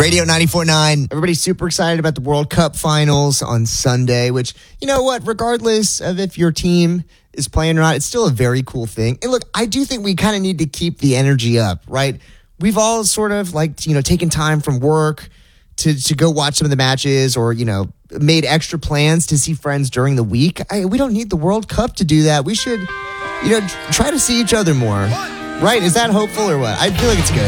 Radio 94.9. Everybody's super excited about the World Cup finals on Sunday, which, you know what, regardless of if your team is playing or not, it's still a very cool thing. And look, I do think we kind of need to keep the energy up, right? We've all sort of taken time from work to go watch some of the matches or, made extra plans to see friends during the week. We don't need the World Cup to do that. We should, try to see each other more. Right? Is that hopeful or what? I feel like it's good.